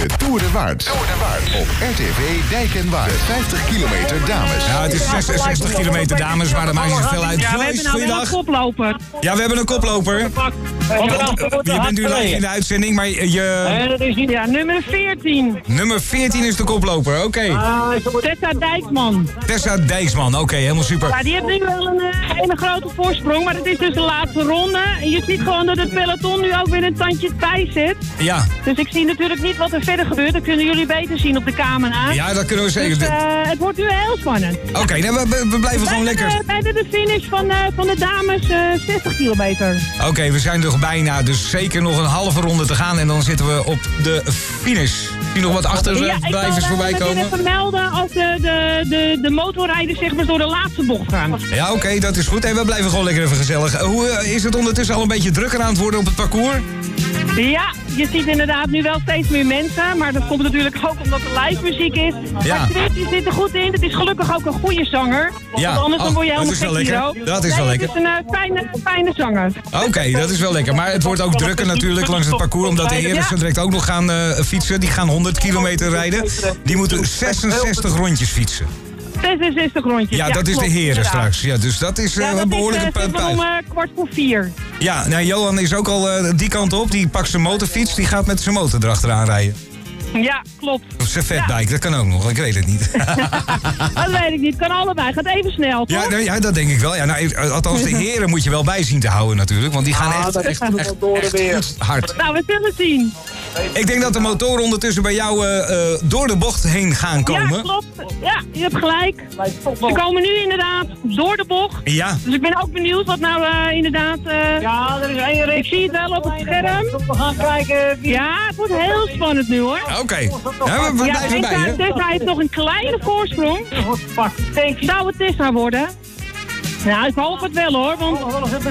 Tour de Waard. Op RTV Dijk en Waard. 50 kilometer dames. Ja, het is 66 kilometer dames, maar dat maakt niet zoveel uit. Ja, we hebben nou wel een koploper. Ja, we hebben een koploper. Je bent nu live in de uitzending, maar Dat is niet, ja, nummer 14. Nummer 14 is de koploper, oké. Tessa Dijksman. Tessa Dijksman, oké, helemaal super. Ja, die heeft nu wel een hele grote voorsprong, maar het is dus de laatste ronde. En je ziet gewoon dat het peloton nu ook weer een tandje bij zit. Ja. Dus ik zie natuurlijk niet wat er verder gebeurt. Dat kunnen jullie beter zien op de camera. Ja, dat kunnen we zeker. Dus het wordt nu heel spannend. Oké, nou, we blijven gewoon lekker. Bij de finish van de dames 60 kilometer. Oké, we zijn er bijna, dus zeker nog een halve ronde te gaan en dan zitten we op de finish. Zie nog wat achterblijvers voorbij komen? Ik wil even melden als de motorrijders zeg maar door de laatste bocht gaan. Ja, oké, dat is goed. En we blijven gewoon lekker even gezellig. Hoe is het ondertussen al een beetje drukker aan het worden op het parcours? Ja, je ziet inderdaad nu wel steeds meer mensen. Maar dat komt natuurlijk ook omdat er live muziek is. Ja. Maar Twitty zit er goed in. Het is gelukkig ook een goede zanger. Ja. Want anders dan word je helemaal dat is wel gek lekker. hier ook. Dat is wel lekker. Het is een fijne zanger. Oké, dat is wel lekker. Maar het wordt ook drukker natuurlijk langs het parcours. Omdat de heren zo direct ook nog gaan fietsen. Die gaan 100 kilometer rijden. Die moeten 66 rondjes fietsen. 66 rondjes. Ja, dat is klopt, de heren inderdaad. straks. Ja, dus dat is een behoorlijke punt. punt. Om 4:15. Ja, nou, Johan is ook al die kant op. Die pakt zijn motorfiets. Die gaat met zijn motor erachteraan rijden. Ja, klopt. Of zijn fatbike, dat kan ook nog. Ik weet het niet. Dat weet ik niet. Kan allebei. Gaat even snel, toch? Ja, nou, ja, dat denk ik wel. Ja, nou, althans, de heren moet je wel bij zien te houden natuurlijk. Want die gaan echt goed hard. Nou, we zullen zien. Ik denk dat de motoren ondertussen bij jou door de bocht heen gaan komen. Ja, klopt. Ja, je hebt gelijk. Ze komen nu inderdaad door de bocht. Ja. Dus ik ben ook benieuwd wat nou inderdaad... Ja, er is één race. Ik zie het wel op het scherm. We gaan kijken wie... Ja, het wordt heel spannend nu, hoor. Oké. Ja, we blijven bij, hè? Tessa heeft nog een kleine voorsprong. Zou het Tessa worden? Nou, ik hoop het wel, hoor. Want...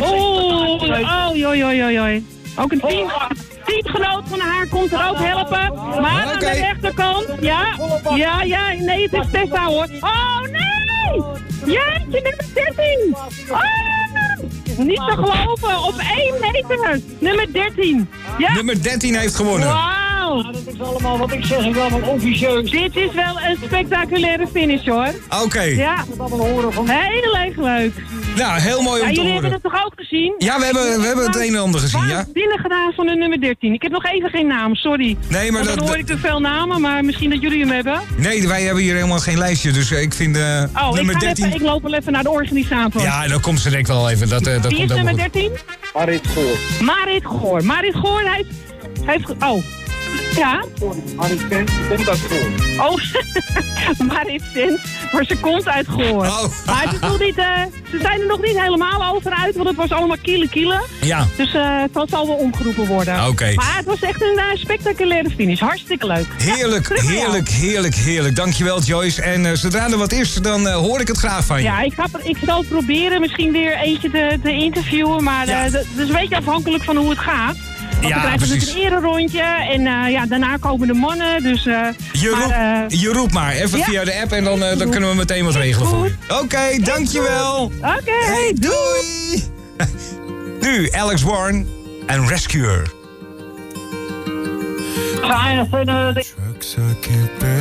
Oei. Ook een teamgenoot van haar komt er ook helpen. Maar aan de rechterkant, ja, nee, het is Tessa, hoor. Oh, nee! Jeetje, nummer 13! Oh! Niet te geloven, op 1 meter. Nummer 13. Ja. Nummer 13 heeft gewonnen. Wauw. Dat is allemaal wat ik zeg, ik wel officieus. Dit is wel een spectaculaire finish, hoor. Oké. Ja. Van... Heel erg leuk. Nou, heel mooi om te jullie horen. hebben het toch ook gezien? Ja, we hebben het een en ander gezien, ja. Binnen gedaan van de nummer 13. Ik heb nog even geen naam, sorry. Nee, maar dan hoor ik te veel namen, maar misschien dat jullie hem hebben. Nee, wij hebben hier helemaal geen lijstje, dus ik vind nummer 13... Ik loop wel even naar de organisator. Ja, dan komt ze denk ik wel even. Wie is nummer 13? Marit Goor. Marit Goor heeft... Oh. Ja? Marit Sens, komt uit Goor. Oh, Marit Sens, maar ze komt uit Goor. Oh. Maar het is nog niet, ze zijn er nog niet helemaal over uit, want het was allemaal kielen. Ja. Dus dat zal wel omgeroepen worden. Oké. Maar het was echt een spectaculaire finish. Hartstikke leuk. Heerlijk. Dankjewel, Joyce. En zodra er wat is, dan hoor ik het graag van je. Ja, ik zal proberen misschien weer eentje te interviewen, maar dat is een beetje afhankelijk van hoe het gaat. Want we krijgen dus een ererondje en daarna komen de mannen, dus... Je roept maar, even via de app en dan kunnen we meteen wat regelen voor je. Oké, dankjewel. Oké, doei. Nu Alex Warren en Rescuer. Ga je